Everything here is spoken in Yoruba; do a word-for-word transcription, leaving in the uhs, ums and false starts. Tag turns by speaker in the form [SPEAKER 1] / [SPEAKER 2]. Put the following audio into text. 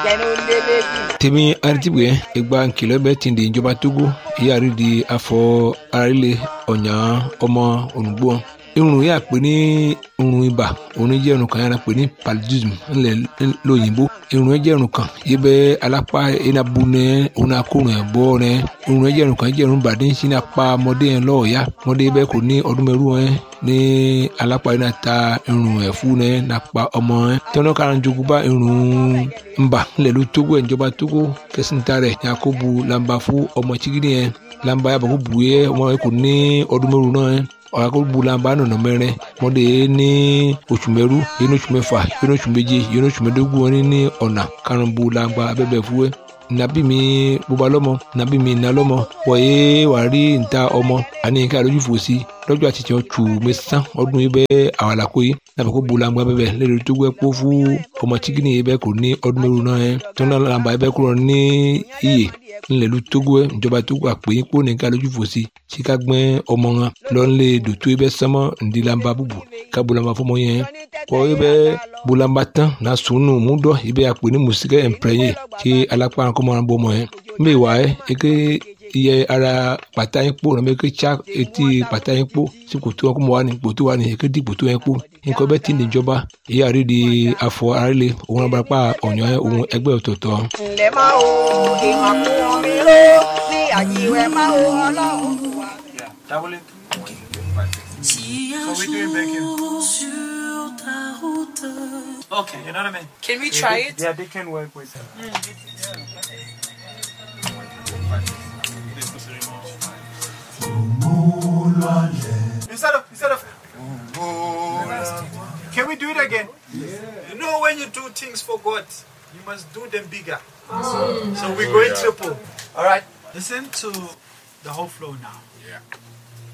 [SPEAKER 1] tèmi aritibwe egba nkìlọ̀ bẹ́ẹ̀ ti di ìjọba Togo ìyáàrí di afọ arílẹ̀ ọ̀nyà ọmọ olùgbò irun yà pé ní irun ibà òun jẹ́ irun kan yàrá pé ní paludism ńlẹ̀ lóyìnbó irun jẹ́ irun kan yìí bẹ́ alápá enabu nẹ òun akórun ẹ̀ bọ́ nẹ irun jẹ́ irun kan jẹ́ irun bàdé ń sin apá ọmọdé yẹn lọ́ọ̀ọ́yá ọmọdé bẹ́ẹ̀ kò ní ọdún mẹ́rù ẹ̀ ní alápá yẹn náà ta irun ẹ̀ fún ẹ̀ nàpa ọmọ ẹ̀ tẹ́wọ́n kára ń jogún bá irun ńbà ńlẹ̀ ló Togo ẹ̀ ìjọba Togo kẹsìntà rẹ̀ yakubu lamba fún ọmọ chigidi yẹn lamba yàbọ̀ kó bu yẹ ọmọ yẹn kò ní ọdún mẹ́rù náà ẹ̀ ọ̀làkọ̀gbọ̀làmbà nọ̀nà mẹ́rin mọ́dé ní oṣù mẹ́rú yẹn oṣù mẹ́fà yẹn oṣù méje yẹn oṣù mẹ́dógún wọn ní ọ̀nà karùnbọ̀làmbà abẹ́bẹ̀ fúwẹ́ nàbí mi bóba lọ́mọ nàbí mi nà lọ́mọ wọ̀nyé wà rí níta ọmọ àní nǹkan àlójú fò sí lọ́jọ́ àtijọ́ tù mẹ́sàn ọdún yìí bẹ́ẹ̀ àwàlàkó yìí nàbẹ̀ kó bọ̀làmbà bẹ́bẹ̀ lẹ́nu tó gbẹ́ kó fún ọmọ chikini yìí bẹ́ẹ̀ kò ní ọdún mẹ́rù náà yẹn tó náà làǹbà yìí bẹ́ẹ̀ kúrò ní iyè ńlẹ̀lú Togo ẹ̀ ìjọba Togo àpèyìn kó nìkan lójú fò sí síka gbẹ́ ọmọ wọn lọ́nlẹ̀ dòtó ẹ bẹ́ sánmọ́ ńdílàmbà bùbù ká bọ̀làmbà fọmọ yẹn kọ́ ẹ bẹ́ bọ̀làmbà tán náà sùnù múdọ̀ ẹ bẹ́ àpè ní mùsíkẹ́ ẹ̀ǹpẹ̀rẹ̀yẹ kí alápá kọ́mọ́ wọn bọ́ ọmọ yẹn mbẹ́ wà ẹ́ eke iye ara pàtà yín kpó nàbẹ́ eke tsa etí pàtà yín kpó sí kòtò wọn kó mọ wà ní kòtò wà ní eke di kòtò yẹn kpó nǹkan bẹ́ẹ̀ ti níjọba ìyá rí di afọ arílẹ̀ òun abarapá ọ̀nyọ́ òun ẹgbẹ́ ọ̀tọ̀ọ̀tọ̀.
[SPEAKER 2] ǹlẹ́ máa wo ìmàkùn mi ló ní àjíwẹ̀ máa wo ọlọ́run.
[SPEAKER 3] So we doing bacon. Okay, you know what I mean?
[SPEAKER 4] Can we try
[SPEAKER 3] yeah,
[SPEAKER 4] it?
[SPEAKER 3] Yeah, they can work with that. Mm. Instead of, instead of, can we do it again? Yeah. You know when you do things for God, you must do them bigger. So we're going triple. All right, listen to the whole flow now. Yeah.